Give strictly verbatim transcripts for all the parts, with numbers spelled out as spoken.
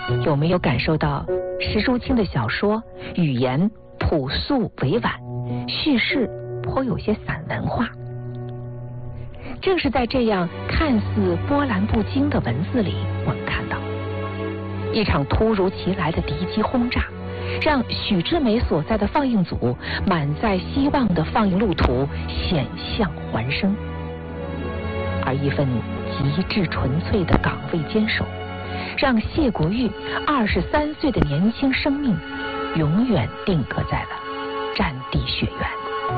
有没有感受到石淑清的小说语言朴素委婉，叙事颇有些散文化？正是在这样看似波澜不惊的文字里，我们看到一场突如其来的敌机轰炸，让许志美所在的放映组满载希望的放映路途险象环生，而一份极致纯粹的岗位坚守，让谢国玉二十三岁的年轻生命永远定格在了战地血缘。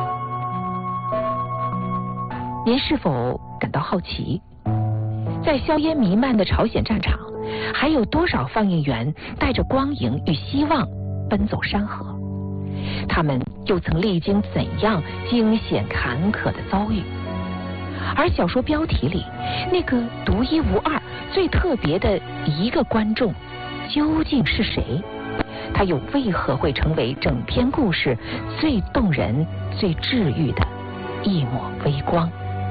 您是否感到好奇，在硝烟弥漫的朝鲜战场，还有多少放映员带着光影与希望奔走山河？他们又曾历经怎样惊险坎坷的遭遇？而小说标题里那个独一无二、最特别的一个观众究竟是谁？他又为何会成为整篇故事最动人、最治愈的一抹微光？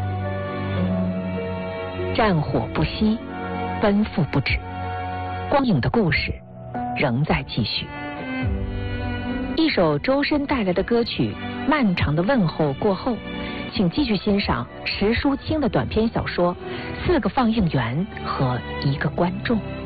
战火不息，奔赴不止，光影的故事仍在继续。一首周深带来的歌曲《漫长的问候》过后，请继续欣赏石淑清的短篇小说《四个放映员和一个观众》。